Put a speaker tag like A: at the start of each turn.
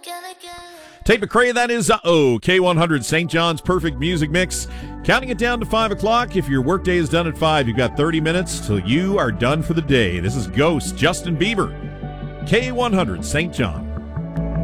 A: Tate McRae, that is K100, St. John's Perfect Music Mix. Counting it down to 5 o'clock. If your workday is done at 5, you've got 30 minutes till you are done for the day. This is Ghost, Justin Bieber, K100, St. John.